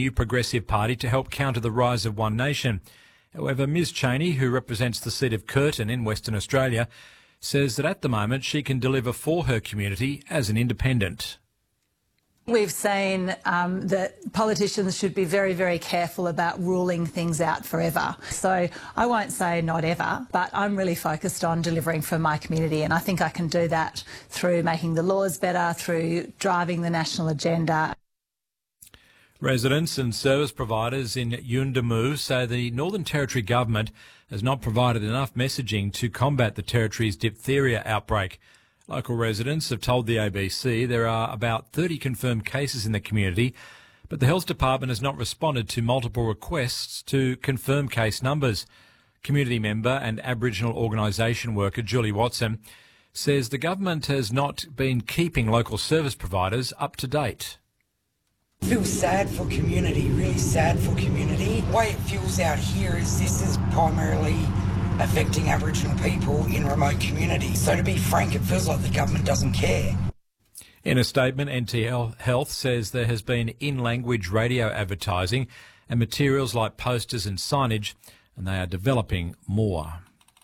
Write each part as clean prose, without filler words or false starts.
New Progressive Party to help counter the rise of One Nation. However, Ms Cheney, who represents the seat of Curtin in Western Australia, says that at the moment she can deliver for her community as an independent. We've seen that politicians should be very, very careful about ruling things out forever. So I won't say not ever, but I'm really focused on delivering for my community, and I think I can do that through making the laws better, through driving the national agenda. Residents and service providers in Yuendamu say the Northern Territory government has not provided enough messaging to combat the territory's diphtheria outbreak. Local residents have told the ABC there are about 30 confirmed cases in the community, but the Health Department has not responded to multiple requests to confirm case numbers. Community member and Aboriginal organisation worker Julie Watson says the government has not been keeping local service providers up to date. I feel sad for community, really sad for community. The way it feels out here is this is primarily affecting Aboriginal people in remote communities. So to be frank, it feels like the government doesn't care. In a statement, NT Health says there has been in-language radio advertising and materials like posters and signage, and they are developing more.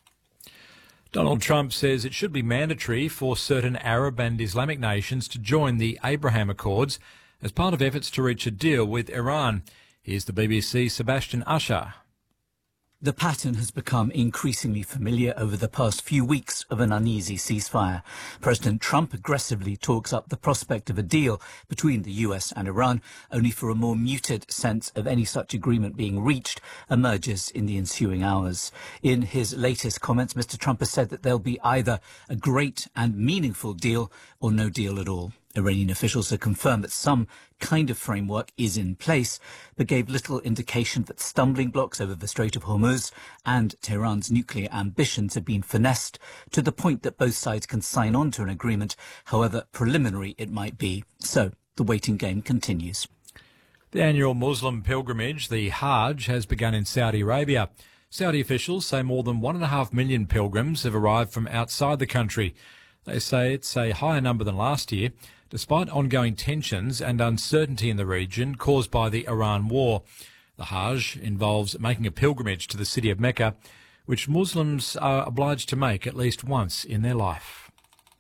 Donald Trump says it should be mandatory for certain Arab and Islamic nations to join the Abraham Accords as part of efforts to reach a deal with Iran. Here's the BBC's Sebastian Usher. The pattern has become increasingly familiar over the past few weeks of an uneasy ceasefire. President Trump aggressively talks up the prospect of a deal between the US and Iran, only for a more muted sense of any such agreement being reached emerges in the ensuing hours. In his latest comments, Mr. Trump has said that there'll be either a great and meaningful deal or no deal at all. Iranian officials have confirmed that some kind of framework is in place, but gave little indication that stumbling blocks over the Strait of Hormuz and Tehran's nuclear ambitions have been finessed to the point that both sides can sign on to an agreement, however preliminary it might be. So the waiting game continues. The annual Muslim pilgrimage, the Hajj, has begun in Saudi Arabia. Saudi officials say more than 1.5 million pilgrims have arrived from outside the country. They say it's a higher number than last year, despite ongoing tensions and uncertainty in the region caused by the Iran war. The Hajj involves making a pilgrimage to the city of Mecca, which Muslims are obliged to make at least once in their life.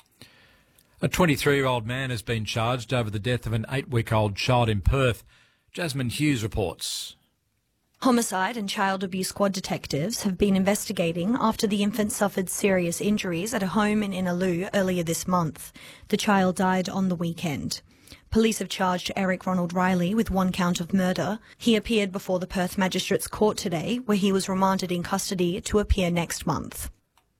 A 23-year-old man has been charged over the death of an 8-week-old child in Perth. Jasmine Hughes reports. Homicide and child abuse squad detectives have been investigating after the infant suffered serious injuries at a home in Innaloo earlier this month. The child died on the weekend. Police have charged Eric Ronald Riley with 1 count of murder. He appeared before the Perth Magistrates Court today, where he was remanded in custody to appear next month.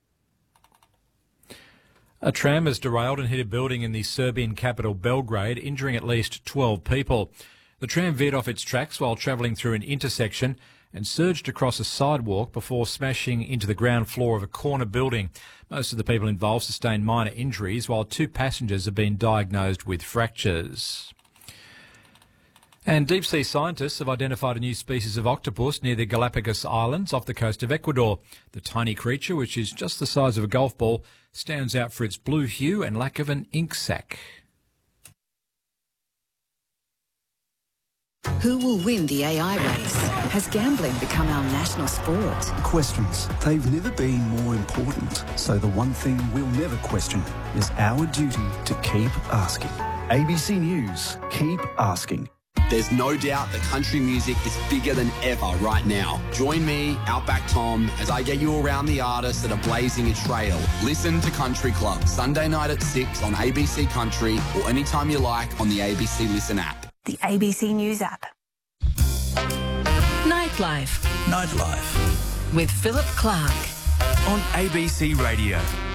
A tram has derailed and hit a building in the Serbian capital Belgrade, injuring at least 12 people. The tram veered off its tracks while travelling through an intersection and surged across a sidewalk before smashing into the ground floor of a corner building. Most of the people involved sustained minor injuries, while 2 passengers have been diagnosed with fractures. And deep-sea scientists have identified a new species of octopus near the Galapagos Islands off the coast of Ecuador. The tiny creature, which is just the size of a golf ball, stands out for its blue hue and lack of an ink sac. Who will win the AI race? Has gambling become our national sport? Questions. They've never been more important. So the one thing we'll never question is our duty to keep asking. ABC News. Keep asking. There's no doubt that country music is bigger than ever right now. Join me, Outback Tom, as I get you around the artists that are blazing a trail. Listen to Country Club, Sunday night at 6 on ABC Country or anytime you like on the ABC Listen app. The ABC News app. Nightlife Nightlife. with Philip Clark On ABC Radio.